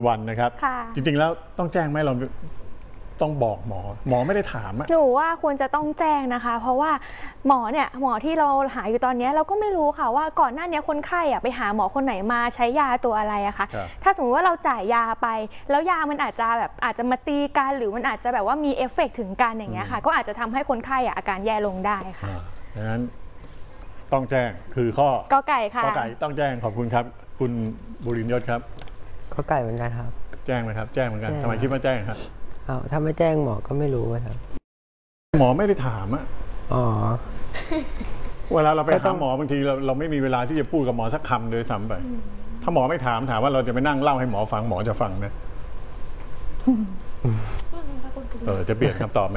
วันนะครับจริงๆแล้วต้องแจ้งไหมเราต้องบอกหมอไม่ได้ถามหนูว่าควรจะต้องแจ้งนะคะเพราะว่าหมอที่เราหาอยู่ตอนนี้เราก็ไม่รู้ค่ะว่าก่อนหน้านี้คนไข้ไปหาหมอคนไหนมาใช้ยาตัวอะไรอะค่ะถ้าสมมติว่าเราจ่ายยาไปแล้วยามันอาจจะมาตีกันหรือมันอาจจะแบบว่ามีเอฟเฟกต์ถึงกันอย่างเงี้ยค่ะก็อาจจะทำให้คนไข้อาการแย่ลงได้ค่ะดังนั้นต้องแจ้งคือข้อกอไก่ค่ะกอไก่ต้องแจ้งขอบคุณครับคุณบุรินทร์ยศครับกอไก่เหมือนกันครับแจ้งไหมครับแจ้งเหมือนกันทำไมคิดว่าแจ้งครับถ้าไม่แจ้งหมอก็ไม่รู้ครับหมอไม่ได้ถามเวลาเราไปหาหมอบางทีเราไม่มีเวลาที่จะพูดกับหมอสักคำเลยซ้ำไปถ้าหมอไม่ถามว่าเราจะไปนั่งเล่าให้หมอฟังหมอจะฟังไหมจะเปลี่ยนคำตอบไหม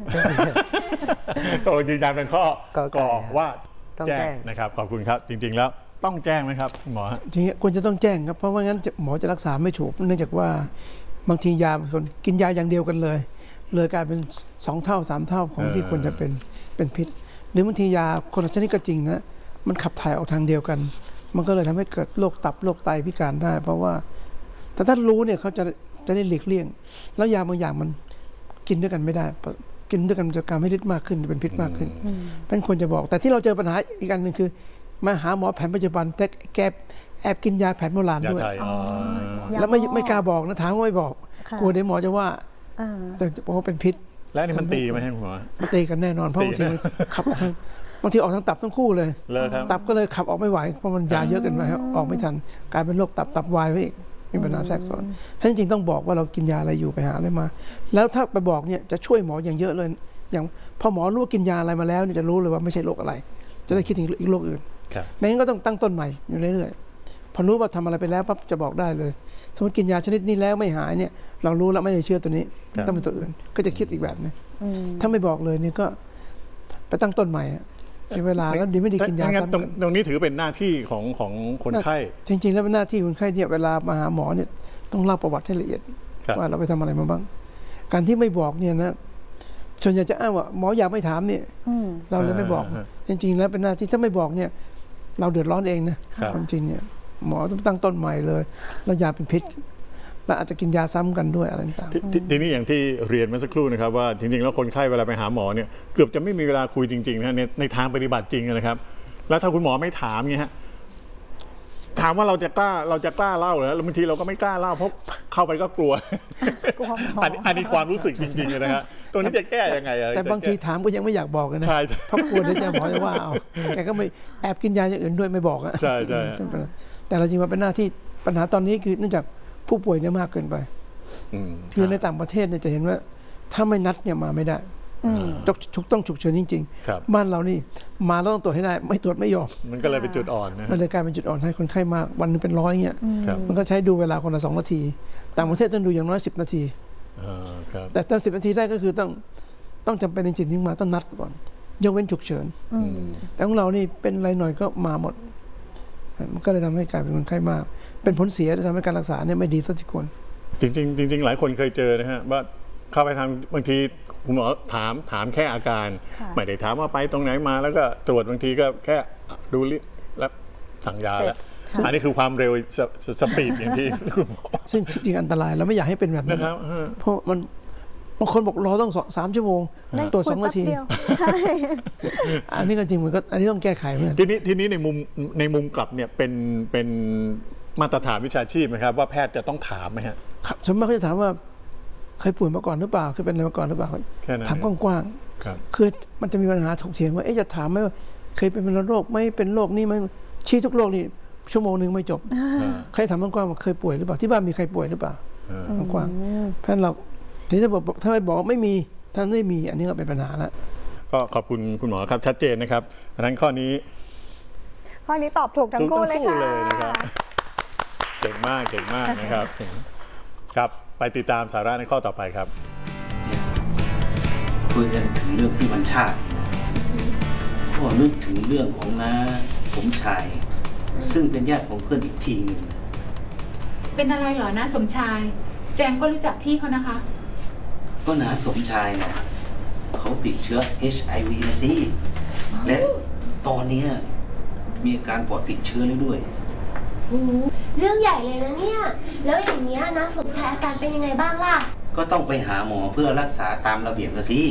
ตัวยืนยันเป็นข้อกอว่าแจ้งนะครับขอบคุณครับจริงๆแล้วต้องแจ้งไหมครับหมอจริงๆควรจะต้องแจ้งครับเพราะว่างั้นหมอจะรักษาไม่ถูกเนื่องจากว่าบางทียาคนกินยาอย่างเดียวกันเลยกลายเป็น2 เท่า 3 เท่าของที่ควรจะเป็นพิษหรือบางทียาคนละชนิดก็จริงนะมันขับถ่ายออกทางเดียวกันมันก็เลยทำให้เกิดโรคตับโรคไตพิการได้เพราะว่าแต่ถ้ารู้เนี่ยเขาจะได้หลีกเลี่ยงแล้วยาบางอย่างมันกินด้วยกันไม่ได้กินด้วยกันจะการให้ฤทธิ์มากขึ้นเป็นพิษมากขึ้นเป็นควรจะบอกแต่ที่เราเจอปัญหาอีกอันหนึ่งคือมาหาหมอแผนปัจจุบันแต่แกแอบกินยาแผนโบราณด้วยแล้วไม่กล้าบอกนะถามว่าไม่บอกกลัวเดี๋ยวหมอจะว่าแต่บอกว่าเป็นพิษและนี่มันตีไหมคุณหมอมันตีกันแน่นอนเพราะบางทีมันขับออกทางบางทีออกทางตับทั้งคู่เลยตับก็เลยขับออกไม่ไหวเพราะมันยาเยอะเกินไปออกไม่ทันกลายเป็นโรคตับวายไปอีกมีปัญหาแทรกซ้อนเพราะจริงๆต้องบอกว่าเรากินยาอะไรอยู่ไปหาอะไรมาแล้วถ้าไปบอกเนี่ยจะช่วยหมออย่างเยอะเลยอย่างพอหมอรู้ว่ากินยาอะไรมาแล้วจะรู้เลยว่าไม่ใช่โรคอะไรจะได้คิดถึงอีกโรคอื่นไม่งั้นก็ต้องตั้งต้นใหม่อยู่เรื่อยๆพอรู้ว่าทำอะไรไปแล้วปั๊บจะบอกได้เลยสมมติกินยาชนิดนี้แล้วไม่หายเนี่ยเรารู้แล้วไม่ได้เชื่อตัวนี้ต้องเป็นตัวอื่นก็จะคิดอีกแบบนึงถ้าไม่บอกเลยนี่ก็ไปตั้งต้นใหม่เสียเวลาแล้วดีไม่ดีกินยาซ้ำตรงนี้ถือเป็นหน้าที่ของคนไข้จริงๆแล้วเป็นหน้าที่คนไข้เนี่ยเวลามาหาหมอเนี่ยต้องเล่าประวัติให้ละเอียดว่าเราไปทำอะไรมาบ้างการที่ไม่บอกเนี่ยนะส่วนใหญ่จะอ้างว่าหมออยากไม่ถามเนี่ยเราเลยไม่บอกจริงๆแล้วเป็นหน้าที่ถ้าไม่บอกเนี่ยเราเดือดร้อนเองนะความจริงเนี่ยหมอต้องตั้งต้นใหม่เลยแล้วยาเป็นพิษและอาจจะกินยาซ้ำกันด้วยอะไรต่างๆทีนี้อย่างที่เรียนเมื่อสักครู่นะครับว่าจริงๆแล้วคนไข้เวลาไปหาหมอเนี่ยเกือบจะไม่มีเวลาคุยจริงๆนะในทางปฏิบัติจริงนะครับแล้วถ้าคุณหมอไม่ถามเงี้ยฮะถามว่าเราจะกล้าเล่าเหรอบางทีเราก็ไม่กล้าเล่าเพราะเข้าไปก็กลัวอันนี้ความรู้สึกจริงๆนะฮะตรงนี้จะแก้ยังไงแต่บางทีถามก็ยังไม่อยากบอกนะเพราะกลัวเดี๋ยวจะหมอจะว่าเอาแกก็ไม่แอบกินยาอย่างอื่นด้วยไม่บอกใช่แต่เราจริงว่าเป็นหน้าที่ปัญหาตอนนี้คือเนื่องจากผู้ป่วยเนี่ยมากเกินไปคือในต่างประเทศเนี่ยจะเห็นว่าถ้าไม่นัดเนี่ยมาไม่ได้ต้องฉุกเฉินจริงๆบ้านเรานี่มาแล้วต้องตรวจให้ได้ไม่ตรวจไม่ยอมมันก็เลยเป็นจุดอ่อนนะมันเลยกลายเป็นจุดอ่อนให้คนไข้มากวันนึงเป็น100เงี้ยมันก็ใช้ดูเวลาคนละ2 นาทีต่างประเทศต้องดูอย่างน้อย10 นาทีแต่ตอน10 นาทีได้ก็คือต้องจำเป็นจริงๆที่มาต้องนัดก่อนยกเว้นฉุกเฉินแต่ของเรานี่เป็นอะไรหน่อยก็มาหมดมันก็เลยทำให้กลายเป็นคนไข้มากเป็นผลเสียที่ทำให้การรักษาเนี่ยไม่ดีสักทีคนจริงหลายคนเคยเจอนะฮะว่าเข้าไปทำบางทีคุณหมอถามแค่อาการไม่ได้ถามว่าไปตรงไหนมาแล้วก็ตรวจบางทีก็แค่ดูลิสต์แล้วสั่งยาแล้วอันนี้คือความเร็วสปีดอย่างที่คุณหมอซึ่งจริงอันตรายเราไม่อยากให้เป็นแบบนั้นเพราะมันบางคนบอกรอต้อง3 ชั่วโมงตรวจ2 นาทีอันนี้ก็จริงมันก็อันนี้ต้องแก้ไขเหมือนทีนี้ในมุมกลับเนี่ยเป็นมาตรฐานวิชาชีพไหมครับว่าแพทย์จะต้องถามไหมฮะส่วนมากเขาจะถามว่าเคยป่วยมาก่อนหรือเปล่าเคยเป็นอะไรมาก่อนหรือเปล่าถามกว้างๆคือมันจะมีปัญหาถกเถียงว่าจะถามไหมว่าเคยเป็นโรคไม่เป็นโรคนี่ไหมชี้ทุกโรคนี่ชั่วโมงนึงไม่จบใครถามกว้างๆว่าเคยป่วยหรือเปล่าที่บ้านมีใครป่วยหรือเปล่ากว้างเพราะเราถ้าบอกถ้าไม่บอกไม่มีถ้าไม่มีอันนี้ก็เป็นปัญหาแล้วก็ขอบคุณคุณหมอครับชัดเจนนะครับดังนั้นข้อนี้ตอบถูกทั้งคู่เลยค่ะเก่งมากนะครับครับไปติดตามสาระในข้อต่อไปครับคุยกันถึงเรื่องพี่วันชาติก็นึกถึงเรื่องของน้าสมชายซึ่งเป็นญาติของเพื่อนอีกทีหนึ่งเป็นอะไรเหรอน้าสมชายแจงก็รู้จักพี่เขานะคะก็น้าสมชายนะเขาติดเชื้อ HIV นะสิและตอนนี้มีอาการปอดติดเชื้อแล้วด้วยเรื่องใหญ่เลยนะเนี่ยแล้วอย่างเงี้ยนะสมชายอาการเป็นยังไงบ้างล่ะก็ต้องไปหาหมอเพื่อรักษาตามระเบียบนะสิ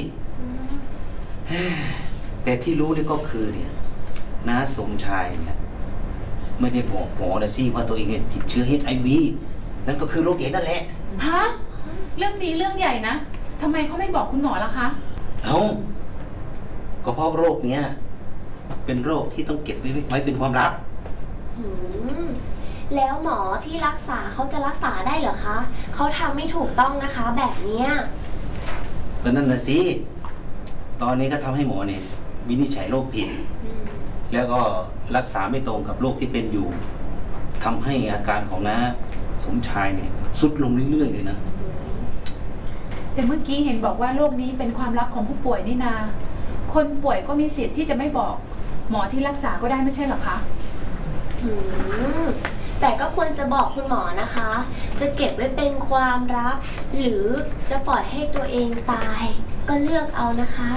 แต่ที่รู้นี่ก็คือเนี่ยน้าสมชายเนี่ยไม่ได้บอกหมอนะสิว่าตัวเองเนี่ยติดเชื้อ HIV นั่นก็คือโรคเอดส์นั่นแหละฮะเรื่องนี้เรื่องใหญ่นะทำไมเขาไม่บอกคุณหมอล่ะคะก็เพราะโรคเนี้ยเป็นโรคที่ต้องเก็บไว้เป็นความลับแล้วหมอที่รักษาเขาจะรักษาได้เหรอคะเขาทำไม่ถูกต้องนะคะแบบเนี้ยก็นั่นนะสิตอนนี้ก็ทำให้หมอเนี่ยวินิจฉัยโรคผิดแล้วก็รักษาไม่ตรงกับโรคที่เป็นอยู่ทำให้อาการของน้าสมชายเนี่ยทรุดลงเรื่อยๆเลยนะแต่เมื่อกี้เห็นบอกว่าโรคนี้เป็นความลับของผู้ป่วยนี่นาคนป่วยก็มีสิทธิ์ที่จะไม่บอกหมอที่รักษาก็ได้ไม่ใช่หรอคะแต่ก็ควรจะบอกคุณหมอนะคะจะเก็บไว้เป็นความลับหรือจะปล่อยให้ตัวเองตายก็เลือกเอานะคะ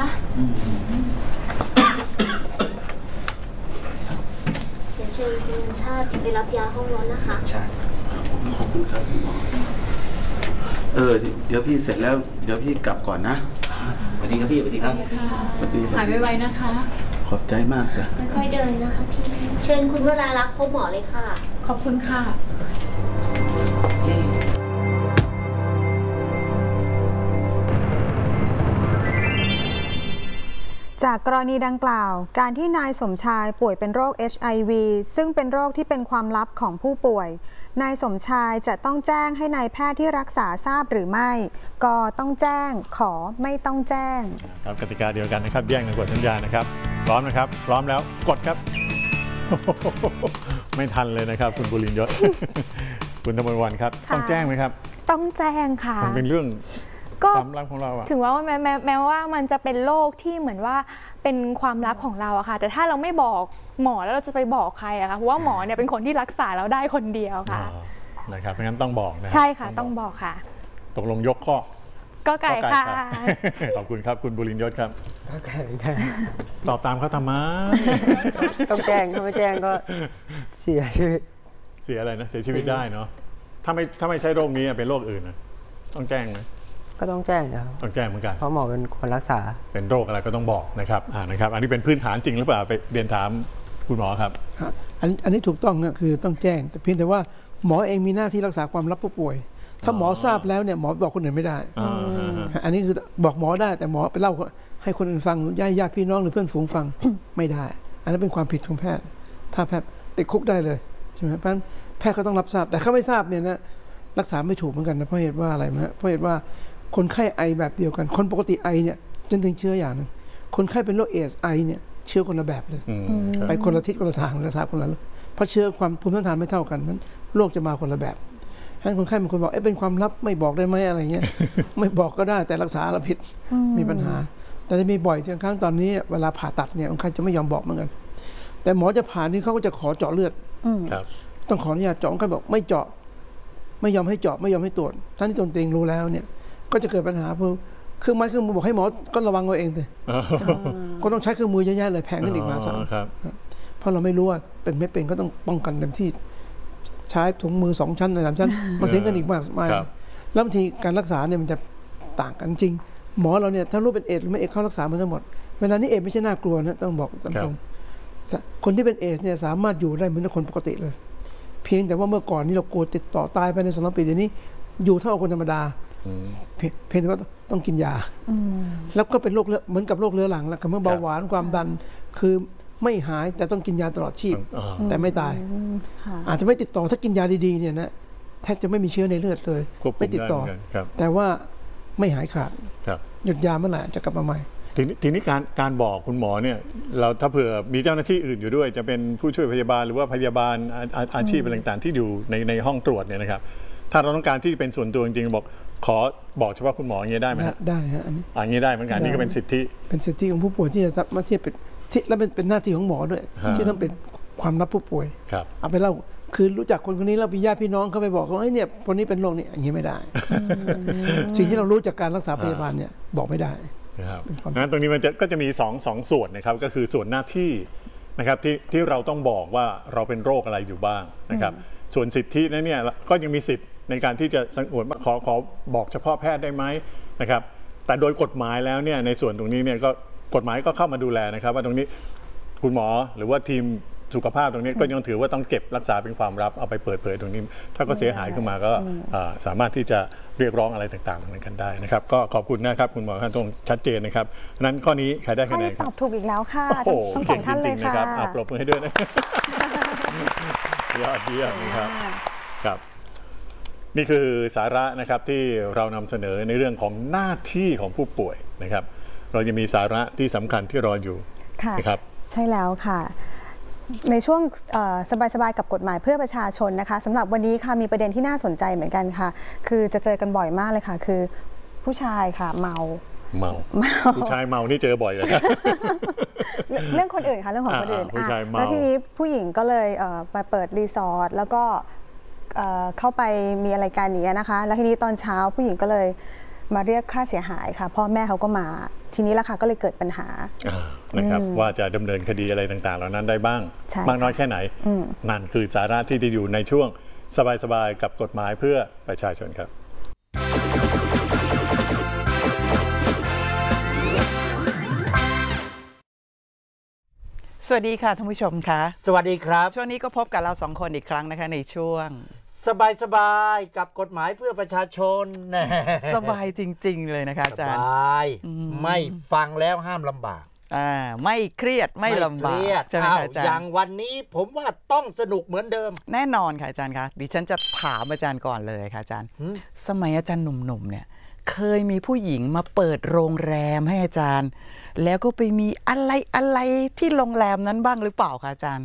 เดี๋ยวเชิญคุณชาติไปรับยาห้องร้อนนะคะใช่ขอบคุณครับคุณหมอเดี๋ยวพี่เสร็จแล้วเดี๋ยวพี่กลับก่อนนะสวัสดีครับพี่สวัสดีครับสวัสดีหายไวๆนะคะขอบใจมากจ้ะค่อยๆเดินนะคะพี่เชิญคุณวราลักษณ์พบหมอเลยค่ะขอบคุณค่ะจากกรณีดังกล่าวการที่นายสมชายป่วยเป็นโรค HIV ซึ่งเป็นโรคที่เป็นความลับของผู้ป่วยนายสมชายจะต้องแจ้งให้นายแพทย์ที่รักษาทราบหรือไม่ก็ต้องแจ้งขอไม่ต้องแจ้งครับกติกาเดียวกันนะครับแย่งกันกดสัญญาณนะครับพร้อมนะครับพร้อมแล้วกดครับไม่ทันเลยนะครับคุณบุรินทร์ยศคุณธมวันครับต้องแจ้งไหมครับต้องแจ้งค่ะมันเป็นเรื่องความลับของเราถึงว่าแม้ว่ามันจะเป็นโรคที่เหมือนว่าเป็นความลับของเราอะค่ะแต่ถ้าเราไม่บอกหมอแล้วเราจะไปบอกใครอะคะเพราะว่าหมอเนี่ยเป็นคนที่รักษาเราได้คนเดียวค่ะนะครับเพราะงั้นต้องบอกนะใช่ค่ะต้องบอกค่ะตกลงยกข้อก็ไก่ค่ะขอบคุณครับคุณบุรินทร์ยศครับก็ไก่ค่ะตอบตามเขาทำไมต้องแจ้งถ้าไม่แจ้งก็เสียชีวิตเสียอะไรนะเสียชีวิตได้เนาะถ้าไม่ใช่โรคนี้เป็นโรคอื่นนะต้องแจ้งไหมก็ต้องแจ้งนะครับต้องแจ้งเหมือนกันเพราะหมอเป็นคนรักษาเป็นโรคอะไรก็ต้องบอกนะครับนะครับอันนี้เป็นพื้นฐานจริงหรือเปล่าไปเรียนถามคุณหมอครับอันนี้ถูกต้องคือต้องแจ้งแต่เพียงแต่ว่าหมอเองมีหน้าที่รักษาความลับผู้ป่วยถ้าหมอทราบแล้วเนี่ยหมอบอกคนอื่นไม่ได้อันนี้คือบอกหมอได้แต่หมอไปเล่าให้คนอื่นฟังญาติพี่น้องหรือเพื่อนฝูงฟังไม่ได้อันนั้นเป็นความผิดของแพทย์ถ้าแพทย์ติดคุกได้เลยใช่ไหมเพราะฉะนั้นแพทย์ก็ต้องรับทราบแต่เขาไม่ทราบเนี่ยนะรักษาไม่ถูกเหมือนกันนะเพราะเหตุว่าอะไรมั้ยเพราะเหตุว่าคนไข้ไอแบบเดียวกันคนปกติไอเนี่ยจนถึงเชื้ออย่างนึงคนไข้เป็นโรคเอสไอเนี่ยเชื้อคนละแบบเลยไปคนละทิศคนละทางรักษาคนละเพราะเชื้อความภูมิต้านทานไม่เท่ากันมันโรคจะมาคนละแบบฉะนั้นคนไข้บางคนบอกเป็นความลับไม่บอกได้ไหมอะไรเงี้ยไม่บอกก็ได้แต่รักษาเราผิดมีปัญหาแต่จะมีบ่อยบางครั้งตอนนี้เวลาผ่าตัดเนี่ยคนไข้จะไม่ยอมบอกเหมือนกันแต่หมอจะผ่านี่เขาก็จะขอเจาะเลือดต้องขออนุญาตเจาะคนไข้บอกไม่เจาะไม่ยอมให้เจาะไม่ยอมให้ตรวจท่านที่ตนเองรู้แล้วเนี่ยก็จะเกิดปัญหาเครื่องไม้เครื่องมือบอกให้หมอก็ระวังเอาเองสิก็ต้องใช้เครื่องมือเยอะๆเลยแพงขึ้นอีกมา3เพราะเราไม่รู้ว่าเป็นไม่เป็นก็ต้องป้องกันเต็มที่ใช้ถุงมือ2ชั้น3ชั้นมาเสียเงินอีกมากมายแล้วบางทีการรักษาเนี่ยมันจะต่างกันจริงหมอเราเนี่ยถ้ารู้เป็นเอดส์หรือไม่เอดส์เข้ารักษามันทั้งหมดเวลานี้เอดส์ไม่ใช่น่ากลัวนะต้องบอกตรงๆคนที่เป็นเอดส์เนี่ยสามารถอยู่ได้เหมือนคนปกติเลยเพียงแต่ว่าเมื่อก่อนนี้เรากลัวติดต่อตายไปใน2-3 ปีเดี๋ยวนี้อยู่เท่าคนธรรมดาเพียงแต่ว่าต้องกินยาแล้วก็เป็นโรคเหมือนกับโรคเรื้อรังแล้วกับเมื่อเบาหวานความดันคือไม่หายแต่ต้องกินยาตลอดชีพแต่ไม่ตายอาจจะไม่ติดต่อถ้ากินยาดีๆเนี่ยนะแทบจะไม่มีเชื้อในเลือดเลยไม่ติดต่อแต่ว่าไม่หายขาดหยุดยาเมื่อไหร่จะกลับมาใหม่ทีนี้การบอกคุณหมอเนี่ยเราถ้าเผื่อมีเจ้าหน้าที่อื่นอยู่ด้วยจะเป็นผู้ช่วยพยาบาลหรือว่าพยาบาลอาชีพต่างๆที่อยู่ในห้องตรวจเนี่ยนะครับถ้าเราต้องการที่เป็นส่วนตัวจริงๆบอกขอบอกเฉพาะคุณหมออย่างนี้ได้ไหมได้ฮะอันนี้ได้เหมือนกันนี่ก็เป็นสิทธิของผู้ป่วยที่จะมาเทียบเป็นที่และเป็นหน้าที่ของหมอด้วยที่ต้องเป็นความลับผู้ป่วยเอาไปเล่าคือรู้จักคนนี้แล้วมีญาติพี่น้องเขาไปบอกเขาเนี่ยคนนี้เป็นโรคนี้อย่างนี้ไม่ได้สิ่งที่เรารู้จากการรักษาพยาบาลเนี่ยบอกไม่ได้นะครับงั้นตรงนี้มันก็จะมี2ส่วนนะครับก็คือส่วนหน้าที่นะครับที่เราต้องบอกว่าเราเป็นโรคอะไรอยู่บ้างนะครับส่วนสิทธินั้นเนี่ยก็ยังมีสิทธิ์ในการที่จะสงวนขอบอกเฉพาะแพทย์ได้ไหมนะครับแต่โดยกฎหมายแล้วเนี่ยในส่วนตรงนี้เนี่ยก็กฎหมายก็เข้ามาดูแลนะครับว่าตรงนี้คุณหมอหรือว่าทีมสุขภาพตรงนี้ก็ยังถือว่าต้องเก็บรักษาเป็นความลับเอาไปเปิดเผยตรงนี้ถ้าก็เสียหายขึ้นมาก็สามารถที่จะเรียกร้องอะไรต่างๆนั้นกันได้นะครับก็ขอบคุณนะครับคุณหมอท่านตรงชัดเจนนะครับนั้นข้อนี้ใครได้คะแนนครับตอบถูกอีกแล้วค่ะโอ้โหทั้งสองท่านเลยค่ะปรบมือให้ด้วยนะ ยอดเยี่ยมนะครับครับนี่คือสาระนะครับที่เรานำเสนอในเรื่องของหน้าที่ของผู้ป่วยนะครับเรายังมีสาระที่สำคัญที่รออยู่นะครับใช่แล้วค่ะในช่วงสบายๆกับกฎหมายเพื่อประชาชนนะคะสำหรับวันนี้ค่ะมีประเด็นที่น่าสนใจเหมือนกันค่ะคือจะเจอกันบ่อยมากเลยค่ะคือผู้ชายค่ะเมาผู้ชายเมานี่เจอบ่อยเลยครับเรื่องคนอื่นค่ะเรื่องของคนอื่นแล้วทีนี้ผู้หญิงก็เลยไปเปิดรีสอร์ทแล้วก็เข้าไปมีอะไรกันอย่างเงี้ยนะคะแล้วทีนี้ตอนเช้าผู้หญิงก็เลยมาเรียกค่าเสียหายค่ะพ่อแม่เขาก็มาทีนี้ละค่ะก็เลยเกิดปัญหานะครับว่าจะดำเนินคดีอะไรต่างๆเหล่านั้นได้บ้างมากน้อยแค่ไหนนั่นคือสาระที่จะอยู่ในช่วงสบายๆกับกฎหมายเพื่อประชาชนครับสวัสดีค่ะท่านผู้ชมค่ะสวัสดีครับช่วงนี้ก็พบกับเรา2 คนอีกครั้งนะคะในช่วงสบายๆกับกฎหมายเพื่อประชาชนสบายจริงๆเลยนะคะอาจารย์สบายไม่ฟังแล้วห้ามลำบากไม่เครียดไม่ลำบากใช่ไหมคะอาจารย์อย่างวันนี้ผมว่าต้องสนุกเหมือนเดิมแน่นอนค่ะอาจารย์คะดิฉันจะถามอาจารย์ก่อนเลยค่ะอาจารย์สมัยอาจารย์หนุ่มๆเนี่ยเคยมีผู้หญิงมาเปิดโรงแรมให้อาจารย์แล้วก็ไปมีอะไรที่โรงแรมนั้นบ้างหรือเปล่าคะอาจารย์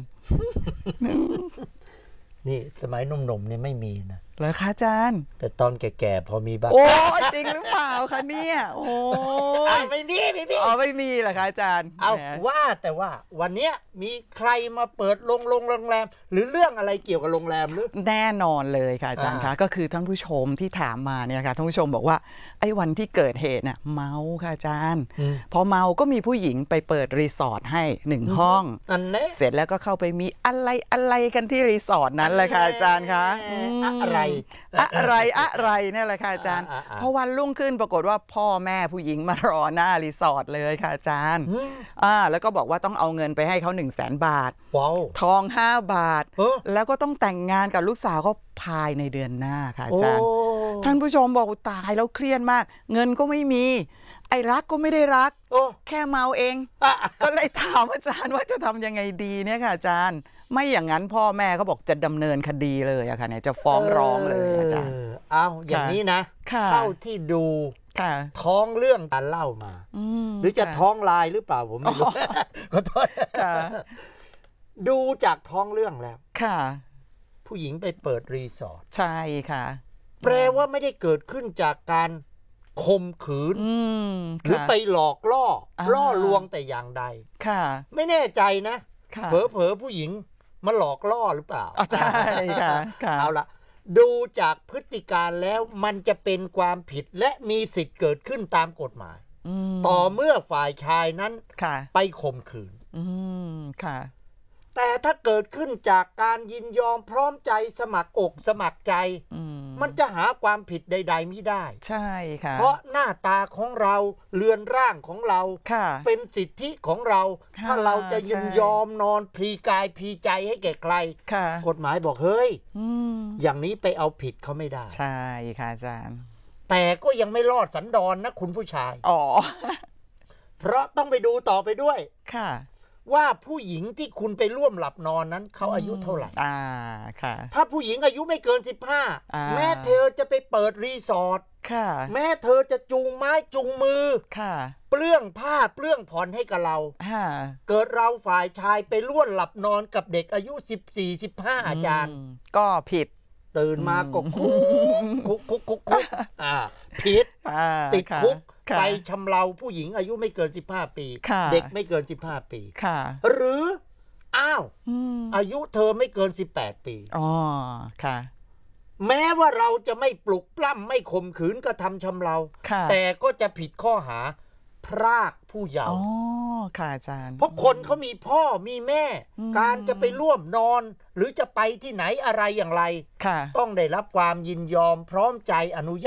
นี่สมัยหนุ่มๆนี่ไม่มีนะเหรอคะอาจารย์แต่ตอนแก่ๆพอมีบ้างโอ้จริงหรือเปล่าคะเนี่ยโอ้ไม่มีไม่มีเหรอคะอาจารย์เอาว่าแต่ว่าวันนี้มีใครมาเปิดโรงแรมหรือเรื่องอะไรเกี่ยวกับโรงแรมหรือแน่นอนเลยค่ะอาจารย์คะก็คือท่านผู้ชมที่ถามมาเนี่ยค่ะท่านผู้ชมบอกว่าไอ้วันที่เกิดเหตุน่ะเมาค่ะอาจารย์พอเมาก็มีผู้หญิงไปเปิดรีสอร์ทให้1 ห้องเสร็จแล้วก็เข้าไปมีอะไรกันที่รีสอร์ทนั้นเลยค่ะอาจารย์คะอะไรนี่แหละค่ะอาจารย์พอวันรุ่งขึ้นปรากฏว่าพ่อแม่ผู้หญิงมารอหน้ารีสอร์ทเลยค่ะอาจารย์แล้วก็บอกว่าต้องเอาเงินไปให้เขา100,000 บาททอง5 บาทแล้วก็ต้องแต่งงานกับลูกสาวเขาภายในเดือนหน้าค่ะอาจารย์ท่านผู้ชมบอกตายแล้วเครียดมากเงินก็ไม่มีไอ้รักก็ไม่ได้รักแค่เมาเองก็เลยถามอาจารย์ว่าจะทำยังไงดีเนี่ยค่ะอาจารย์ไม่อย่างนั้นพ่อแม่เขาบอกจะดำเนินคดีเลยอะค่ะเนี่ยจะฟ้องร้องเลยอาจารย์เอาอย่างนี้นะเท่าที่ดูท้องเรื่องการเล่ามาหรือจะท้องลายหรือเปล่าผมไม่รู้ขอโทษดูจากท้องเรื่องแล้วผู้หญิงไปเปิดรีสอร์ทใช่ค่ะแปลว่าไม่ได้เกิดขึ้นจากการข่มขืนหรือไปหลอกล่อลวงแต่อย่างใดไม่แน่ใจนะเผลอผู้หญิงมาหลอกล่อหรือเปล่าใช่ค่ะเอาละดูจากพฤติการแล้วมันจะเป็นความผิดและมีสิทธิ์เกิดขึ้นตามกฎหมายต่อเมื่อฝ่ายชายนั้นไปข่มขืนแต่ถ้าเกิดขึ้นจากการยินยอมพร้อมใจสมัครอกสมัครใจมันจะหาความผิดใดๆไม่ได้ใช่ค่ะเพราะหน้าตาของเราเรือนร่างของเราเป็นสิทธิของเราถ้าเราจะยินยอมนอนพลีกายพลีใจให้แก่ใครกฎหมายบอกเฮ้ยอย่างนี้ไปเอาผิดเขาไม่ได้ใช่ค่ะอาจารย์แต่ก็ยังไม่รอดสันดอนนะคุณผู้ชายเพราะต้องไปดูต่อไปด้วยค่ะว่าผู้หญิงที่คุณไปร่วมหลับนอนนั้นเขาอายุเท่าไหร่ค่ะถ้าผู้หญิงอายุไม่เกิน15แม้เธอจะไปเปิดรีสอร์ทแม้เธอจะจูงไม้จูงมือเปลื้องผ้าเปลื้องผ่อนให้กับเราเกิดเราฝ่ายชายไปร่วมหลับนอนกับเด็กอายุ14-15อาจารย์ก็ผิดตื่นมาก็คุกผิดติดคุกไปชำเราผู้หญิงอายุไม่เกิน15 ปีเด็กไม่เกิน15 ปีหรืออายุเธอไม่เกิน18 ปีแม้ว่าเราจะไม่ปลุกปล้ำไม่ข่มขืนกระทำชำเราแต่ก็จะผิดข้อหาพพรากผู้เยาว์ค่ะอาจารย์เพราะคนเขามีพ่อมีแม่ การจะไปร่วมนอน หรือจะไปที่ไหนอะไรอย่างไรต้องได้รับความยินยอมพร้อมใจอนุญาต